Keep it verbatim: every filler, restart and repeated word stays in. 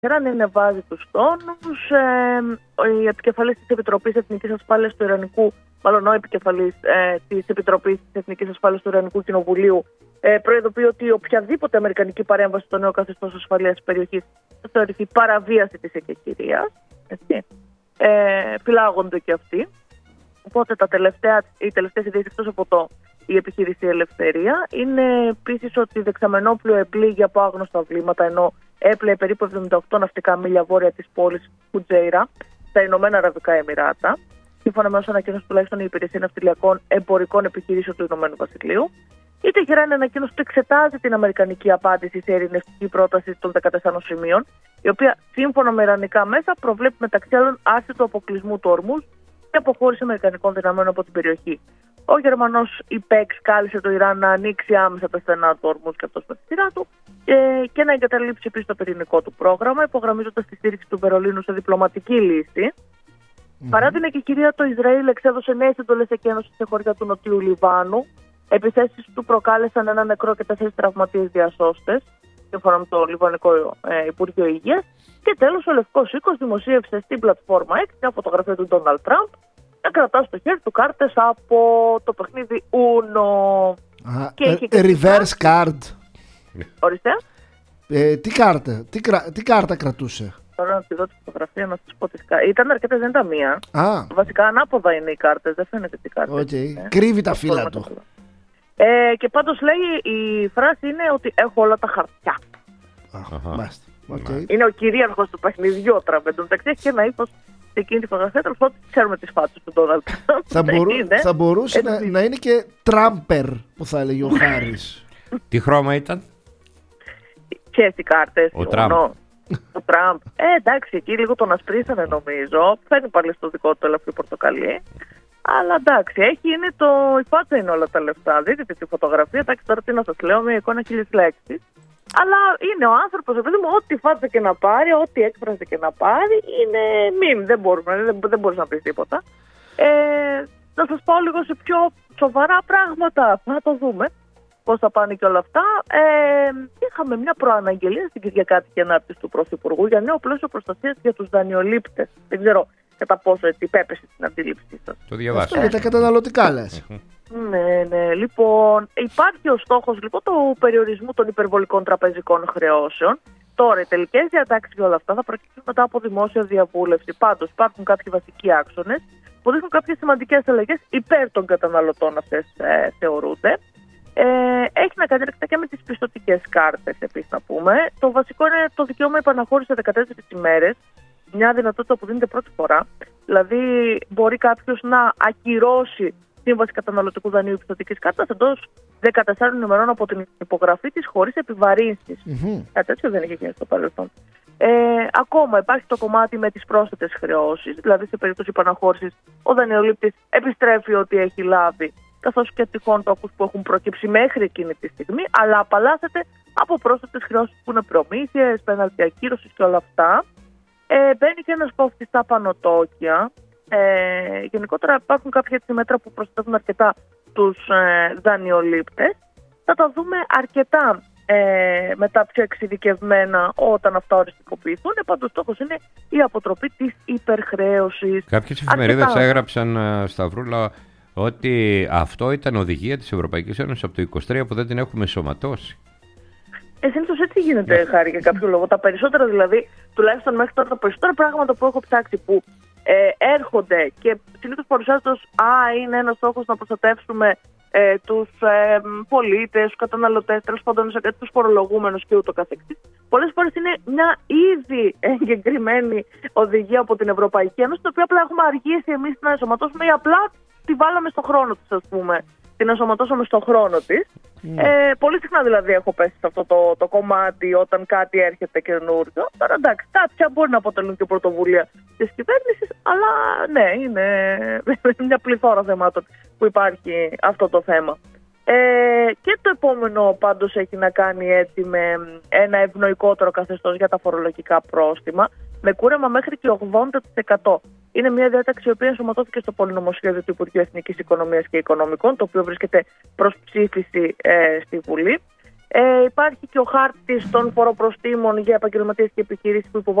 Τεχεράν ανεβάζει τους τόνους. Ε, η επικεφαλής της Επιτροπής Εθνικής Ασφάλειας του Ιρανικού, μάλλον ο επικεφαλής ε, της Επιτροπής της Εθνικής Ασφάλειας του Ιρανικού Κοινοβουλίου, ε, προειδοποιεί ότι οποιαδήποτε αμερικανική παρέμβαση στο νέο καθεστώς ασφαλείας της περιοχής θα θεωρηθεί παραβίαση της εκεχηρίας. Ε, φυλάγονται και αυτοί. Οπότε τα τελευταία, οι τελευταίες ιδέες, εκτός από το η επιχείρηση Ελευθερία, είναι επίσης ότι δεξαμενόπλοιο επλήγει από άγνωστα βλήματα, ενώ έπλεε περίπου εβδομήντα οκτώ ναυτικά μίλια βόρεια της πόλης Χουτζέιρα, στα Ηνωμένα Αραβικά Εμιράτα, σύμφωνα με όσα ανακοίνωσε τουλάχιστον η Υπηρεσία Ναυτιλιακών Εμπορικών Επιχειρήσεων του Ηνωμένου Βασιλείου. Η Τεχεράν ανακοίνωσε ότι εξετάζει την αμερικανική απάντηση σε ειρηνευτική πρόταση των δεκατεσσάρων σημείων, η οποία σύμφωνα με ιρανικά μέσα προβλέπει μεταξύ άλλων άρση του αποκλεισμού του Ορμούζ και αποχώρηση αμερικανικών δυναμένων από την περιοχή. Ο Γερμανός ΙΠΕΞ κάλεσε το Ιράν να ανοίξει άμεσα τα στενά του Ορμούζ και αυτό με τη σειρά του και, και να εγκαταλείψει επίσης το πυρηνικό του πρόγραμμα, υπογραμμίζοντας τη στήριξη του Βερολίνου σε διπλωματική λύση. Mm-hmm. Παρά την εκεχηρία, το Ισραήλ εξέδωσε νέες εντολές εκένωσης σε χωριά του Νοτιού Λιβάνου. Επιθέσεις του προκάλεσαν ένα νεκρό και τέσσερις τραυματίες διασώστες, σύμφωνα με το Λιβανικό ε, Υπουργείο Υγείας. Και τέλος, ο Λευκός Οίκος δημοσίευσε στην πλατφόρμα X μια φωτογραφία του Ντόναλντ Τραμπ να κρατά στο χέρι του κάρτες από το παιχνίδι Uno. Reverse card. Ορίστε. Ε, τι, κάρτα, τι, τι κάρτα κρατούσε? Τώρα να τη δω τη φωτογραφία να σας πω τις κάρτες. Ήταν αρκετές, δεν ήταν μία. Α. Βασικά ανάποδα είναι οι κάρτες, δεν φαίνεται τι κάρτες. Okay. Ε. Κρύβει τα φύλλα του. Ε, και πάντως λέει η φράση είναι ότι έχω όλα τα χαρτιά. Μάλιστα. Okay. Είναι ο κυρίαρχος του παιχνιδιού ο Τραμπ. Εν τω μεταξύ έχει και ένα ύφος σε εκείνη τη φωτογραφία. Τέλος πάντων, ξέρουμε τις φάτσες του Ντόναλντ. Θα, μπορού, θα μπορούσε να, να είναι και Τραμπερ, που θα έλεγε ο Χάρης. Τι χρώμα ήταν? Ποιες οι κάρτες? Ο Τραμπ. Ο Τραμπ. Ε, εντάξει, εκεί λίγο τον ασπρίσανε νομίζω. Φέρνει πάλι στο δικό του ελαφρύ πορτοκαλί. Αλλά εντάξει, έχει, είναι το, η φάτσα είναι όλα τα λεφτά. Δείτε τη φωτογραφία. Εντάξει, τώρα τι να σας λέω, μια εικόνα χίλιες λέξεις. Αλλά είναι ο άνθρωπος, επειδή μου, ό,τι φάτσα και να πάρει, ό,τι έκφρασε και να πάρει, είναι μιμ. Δεν μπορούμε, δεν, δεν μπορείς να πεις τίποτα. Ε, να σας πω λίγο σε πιο σοβαρά πράγματα. Να το δούμε πώς θα πάνε και όλα αυτά. Ε, είχαμε μια προαναγγελία στην Κυριακάτικη Ανάρτηση του Πρωθυπουργού για νέο πλαίσιο προστασίας για τους δανειολήπτες. Δεν ξέρω κατά πόσο έτσι υπέπεσε στην αντίληψή σας. Το διαβάσαμε. Για τα καταναλωτικά λες. Ναι, ναι. Λοιπόν, υπάρχει ο στόχος λοιπόν του περιορισμού των υπερβολικών τραπεζικών χρεώσεων. Τώρα, οι τελικές διατάξεις για όλα αυτά θα προκύψουν μετά από δημόσια διαβούλευση. Πάντως, υπάρχουν κάποιοι βασικοί άξονες που δείχνουν κάποιες σημαντικές αλλαγές υπέρ των καταναλωτών, αυτές ε, θεωρούνται. Ε, έχει να κάνει και με τις πιστωτικές κάρτες, επίσης να πούμε. Το βασικό είναι το δικαίωμα επαναχώρησης σε δεκατέσσερις ημέρες. Μια δυνατότητα που δίνεται πρώτη φορά. Δηλαδή, μπορεί κάποιος να ακυρώσει σύμβαση καταναλωτικού δανείου πιστωτικής κάρτας εντός δεκατεσσάρων ημερών από την υπογραφή της, χωρίς επιβαρύνσεις. Mm-hmm. Κάτι τέτοιο δεν είχε γίνει στο παρελθόν. Ε, ακόμα υπάρχει το κομμάτι με τις πρόσθετες χρεώσεις. Δηλαδή, σε περίπτωση επαναχώρησης, ο δανειολήπτης επιστρέφει ό,τι έχει λάβει, καθώς και τυχόν τόκους που έχουν προκύψει μέχρι εκείνη τη στιγμή, αλλά απαλλάσσεται από πρόσθετες χρεώσεις που είναι προμήθειες, πέναλτι ακύρωσης και όλα αυτά. Ε, μπαίνει και ένας κόφτης στα πανωτόκια. Ε, γενικότερα υπάρχουν κάποια έτσι μέτρα που προστατεύουν αρκετά τους ε, δανειολήπτες. Θα τα δούμε αρκετά ε, μετά πιο εξειδικευμένα όταν αυτά οριστικοποιηθούν. Πάντως στόχος είναι η αποτροπή της υπερχρέωσης. Κάποιες εφημερίδες αρκετά έγραψαν, Σταυρούλα, ότι αυτό ήταν οδηγία της Ευρωπαϊκής Ένωσης από το είκοσι τρία που δεν την έχουμε ενσωματώσει. Ε, συνήθως έτσι γίνεται, Χάρη, για κάποιο λόγο. Τα περισσότερα δηλαδή, τουλάχιστον μέχρι τώρα, τα περισσότερα πράγματα που έχω ψάξει που ε, έρχονται και συνήθως παρουσιάζονται ως «Α, είναι ένας στόχος να προστατεύσουμε ε, τους ε, πολίτες, τους καταναλωτές, τέλος πάντων τους φορολογούμενους και ούτω καθεξής». Πολλές φορές είναι μια ήδη εγκεκριμένη οδηγία από την Ευρωπαϊκή Ένωση, την οποία απλά έχουμε αργήσει εμείς να ενσωματώσουμε ή απλά τη βάλαμε στο χρόνο της, ας πούμε. Την ενσωματώσαμε στο χρόνο της. Mm. Ε, πολύ συχνά δηλαδή έχω πέσει σε αυτό το, το κομμάτι όταν κάτι έρχεται καινούριο. Τώρα εντάξει, κάποια μπορεί να αποτελούν και πρωτοβουλία της κυβέρνησης, αλλά ναι, είναι μια πληθώρα θεμάτων που υπάρχει αυτό το θέμα. Ε, και το επόμενο πάντως έχει να κάνει έτσι με ένα ευνοϊκότερο καθεστώς για τα φορολογικά πρόστιμα, με κούρεμα μέχρι και ογδόντα τοις εκατό. Είναι μια διάταξη η οποία ενσωματώθηκε στο πολυνομοσχέδιο του Υπουργείου Εθνικής Οικονομίας και Οικονομικών, το οποίο βρίσκεται προς ψήφιση ε, στη Βουλή. Ε, υπάρχει και ο χάρτης των φοροπροστίμων για επαγγελματίες και επιχειρήσεις που